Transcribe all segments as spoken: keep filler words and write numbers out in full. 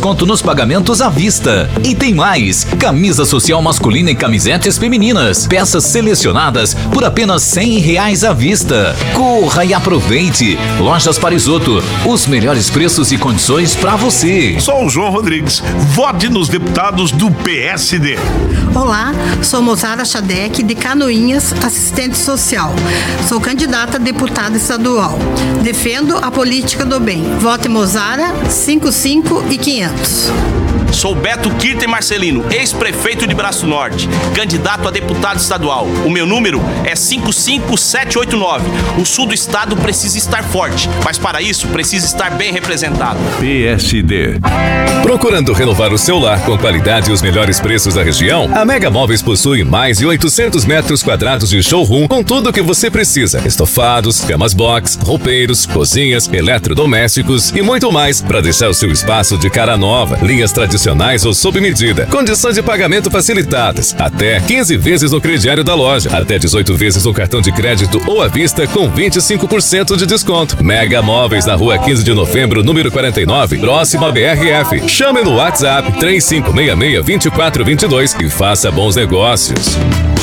desconto nos pagamentos à vista. E tem mais, camisa social masculina e camisetes femininas, peças selecionadas por apenas cem reais à vista. Corra e aproveite. Lojas Parisoto, os melhores preços e condições para você. Sou o João Rodrigues, vote nos deputados do P S D. Olá, sou Mozara Chadec, de Canoinhas, assistente social. Sou candidata a deputada estadual. Defendo a política do bem. Vote Mozara, cinco cinco e quinhentos. Sou Beto Kirten Marcelino, ex-prefeito de Braço Norte, candidato a deputado estadual. O meu número é cinco cinco sete oito nove. O sul do estado precisa estar forte, mas para isso precisa estar bem representado. P S D. Procurando renovar o seu lar com qualidade e os melhores preços da região? A Mega Móveis possui mais de oitocentos metros quadrados de showroom com tudo o que você precisa: estofados, camas box, roupeiros, cozinhas, eletrodomésticos e muito mais para deixar o seu espaço de cara nova. Linhas tradicionais ou sob medida. Condições de pagamento facilitadas. Até quinze vezes no crediário da loja. Até dezoito vezes no cartão de crédito ou à vista com vinte e cinco por cento de desconto. Mega Móveis na rua quinze de novembro, número quarenta e nove, próximo a B R F. Chame no WhatsApp três cinco seis seis, dois quatro dois dois e faça bons negócios.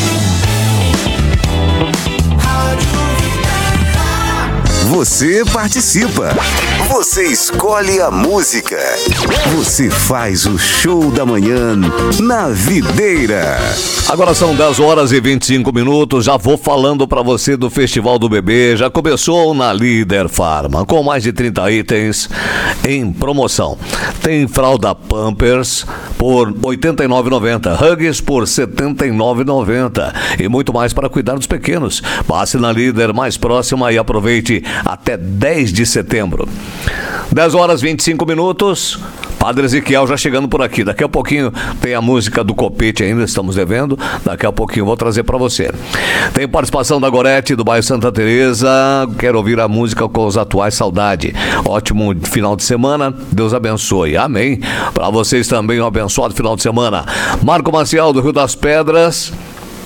Você participa. Você escolhe a música. Você faz o show da manhã na Videira. Agora são dez horas e vinte e cinco minutos. Já vou falando para você do Festival do Bebê. Já começou na Líder Farma, com mais de trinta itens em promoção. Tem fralda Pampers por oitenta e nove reais e noventa centavos, Huggies por setenta e nove reais e noventa centavos e muito mais para cuidar dos pequenos. Passe na Líder mais próxima e aproveite até dez de setembro. dez horas e vinte e cinco minutos. Padre Ezequiel já chegando por aqui. Daqui a pouquinho tem a música do Copete ainda, estamos devendo. Daqui a pouquinho vou trazer para você. Tem participação da Gorete, do bairro Santa Teresa. Quero ouvir a música com os atuais Saudade. Ótimo final de semana. Deus abençoe. Amém. Para vocês também um abençoado final de semana. Marco Maciel, do Rio das Pedras.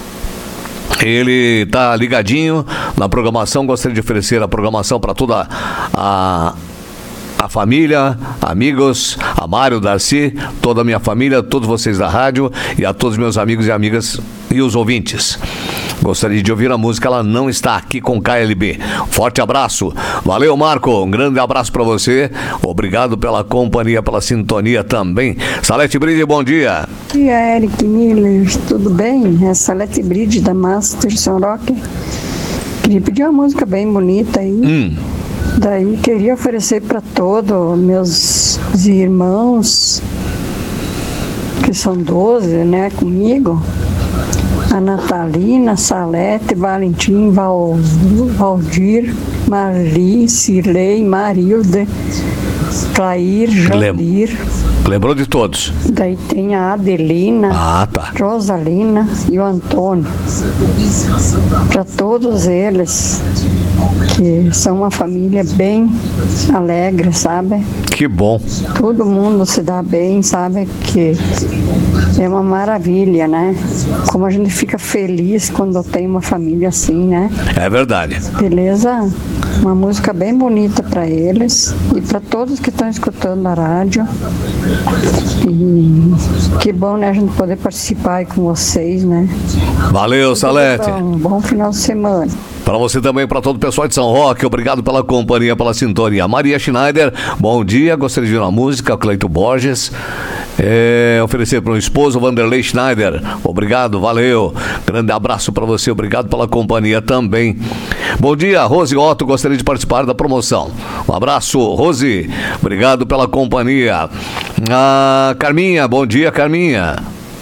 Ele tá ligadinho na programação. Gostaria de oferecer a programação para toda a... a família, amigos, a Mário, Darcy, toda a minha família, todos vocês da rádio e a todos meus amigos e amigas e os ouvintes. Gostaria de ouvir a música, ela não está aqui com K L B. Forte abraço. Valeu, Marco. Um grande abraço para você. Obrigado pela companhia, pela sintonia também. Salete Bride, bom dia. Bom dia, Eric Miller. Tudo bem? É Salete Bride da Master Rock. Queria pedir uma música bem bonita aí. Hum. Daí queria oferecer para todos meus irmãos, que são doze, né, comigo. A Natalina, Salete, Valentim, Val, Valdir, Marli, Cirlei, Marilde, Clair, Jandir. Lembrou de todos? Daí tem a Adelina, ah, tá. Rosalina e o Antônio. Para todos eles, que são uma família bem alegre, sabe? Que bom. Todo mundo se dá bem, sabe? Que é uma maravilha, né? Como a gente fica feliz quando tem uma família assim, né? É verdade. Beleza? Uma música bem bonita para eles e para todos que estão escutando na rádio. E que bom, né, a gente poder participar aí com vocês, né? Valeu, Salete. Um bom final de semana. Para você também, para todo o pessoal de São Roque, obrigado pela companhia, pela sintonia. Maria Schneider, bom dia, gostaria de ouvir uma música, Cleito Borges. É, oferecer para o esposo, Vanderlei Schneider. Obrigado, valeu. Grande abraço para você, obrigado pela companhia também. Bom dia, Rose Otto, gostaria de participar da promoção. Um abraço, Rose. Obrigado pela companhia. Ah, Carminha, bom dia, Carminha.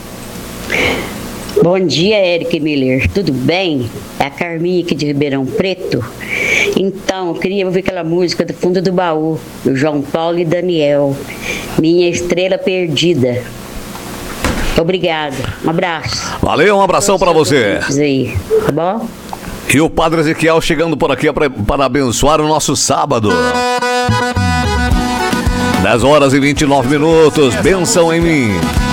Bom dia, Eric Miller. Tudo bem? É a Carminha aqui de Ribeirão Preto. Então, eu queria ouvir aquela música do fundo do baú, do João Paulo e Daniel. Minha Estrela Perdida. Obrigada. Um abraço. Valeu, um abração para você. Aí, tá bom? E o Padre Ezequiel chegando por aqui para, para abençoar o nosso sábado. dez horas e vinte e nove minutos. Bênção em mim.